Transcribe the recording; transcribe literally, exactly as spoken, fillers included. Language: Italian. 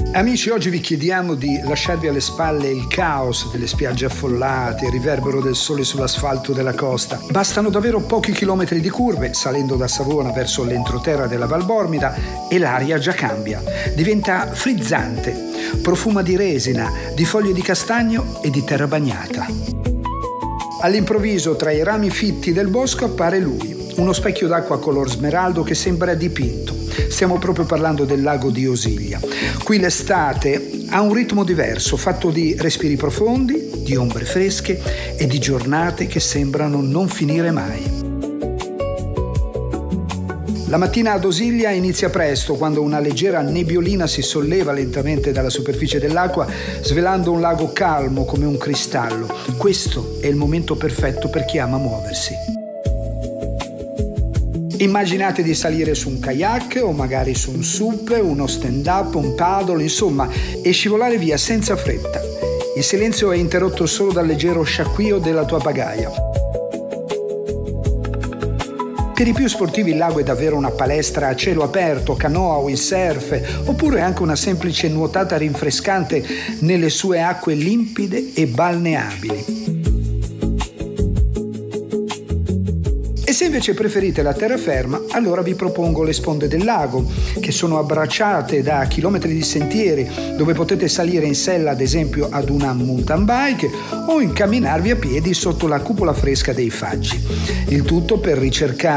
Amici, oggi vi chiediamo di lasciarvi alle spalle il caos delle spiagge affollate, il riverbero del sole sull'asfalto della costa. Bastano davvero pochi chilometri di curve, salendo da Savona verso l'entroterra della Valbormida, e l'aria già cambia. Diventa frizzante, profuma di resina, di foglie di castagno e di terra bagnata. All'improvviso, tra i rami fitti del bosco, appare lui, uno specchio d'acqua color smeraldo che sembra dipinto. Stiamo proprio parlando del lago di Osiglia. Qui l'estate ha un ritmo diverso, fatto di respiri profondi, di ombre fresche e di giornate che sembrano non finire mai. La mattina ad Osiglia inizia presto, quando una leggera nebbiolina si solleva lentamente dalla superficie dell'acqua, svelando un lago calmo come un cristallo. Questo è il momento perfetto per chi ama muoversi. Immaginate di salire su un kayak o magari su un sup, uno stand-up, un paddle, insomma, e scivolare via senza fretta. Il silenzio è interrotto solo dal leggero sciacquio della tua pagaia. Per i più sportivi il lago è davvero una palestra a cielo aperto, canoa o windsurf, oppure anche una semplice nuotata rinfrescante nelle sue acque limpide e balneabili. E se invece preferite la terraferma, allora vi propongo le sponde del lago, che sono abbracciate da chilometri di sentieri, dove potete salire in sella ad esempio ad una mountain bike o incamminarvi a piedi sotto la cupola fresca dei faggi. Il tutto per ricercare